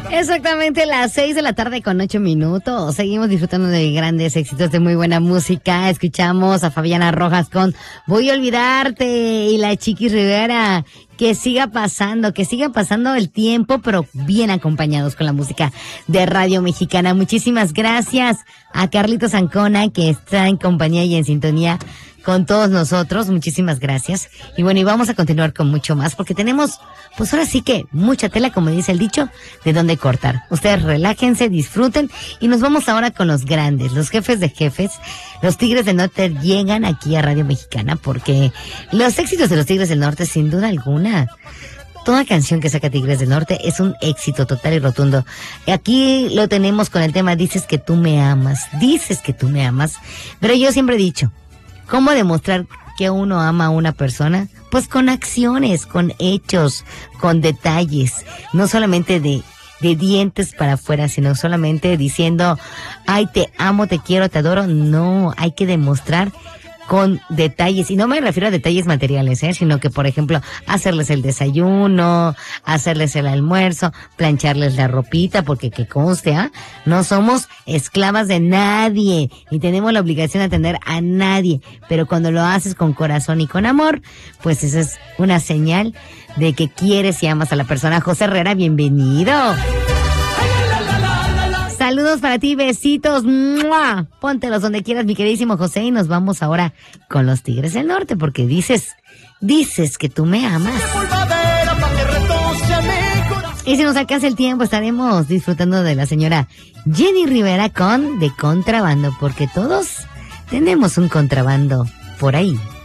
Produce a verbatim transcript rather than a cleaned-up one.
Exactamente las seis de la tarde con ocho minutos. Seguimos disfrutando de grandes éxitos, de muy buena música. Escuchamos a Fabiana Rojas con Voy a olvidarte y la Chiquis Rivera. Que siga pasando, que siga pasando el tiempo, pero bien acompañados con la música de Radio Mexicana. Muchísimas gracias a Carlitos Ancona, que está en compañía y en sintonía con todos nosotros. Muchísimas gracias. Y bueno, y vamos a continuar con mucho más, porque tenemos, pues ahora sí que mucha tela, como dice el dicho, de dónde cortar. Ustedes relájense, disfruten, y nos vamos ahora con los grandes, los jefes de jefes. Los Tigres del Norte llegan aquí a Radio Mexicana, porque los éxitos de los Tigres del Norte, sin duda alguna, toda canción que saca Tigres del Norte es un éxito total y rotundo. Aquí lo tenemos con el tema Dices que tú me amas, dices que tú me amas. Pero yo siempre he dicho, ¿cómo demostrar que uno ama a una persona? Pues con acciones, con hechos, con detalles, no solamente de, de dientes para afuera, sino solamente diciendo, ay, te amo, te quiero, te adoro. No, hay que demostrar con detalles, y no me refiero a detalles materiales, ¿eh? Sino que, por ejemplo, hacerles el desayuno, hacerles el almuerzo, plancharles la ropita, porque que conste, ¿ah? ¿eh? No somos esclavas de nadie, y tenemos la obligación de atender a nadie, pero cuando lo haces con corazón y con amor, pues esa es una señal de que quieres y amas a la persona. José Herrera, bienvenido. Saludos para ti, besitos. ¡Mua! Póntelos donde quieras, mi queridísimo José, y nos vamos ahora con los Tigres del Norte, porque dices, dices que tú me amas. Y si nos alcanza el tiempo, estaremos disfrutando de la señora Jenny Rivera con De Contrabando, porque todos tenemos un contrabando por ahí.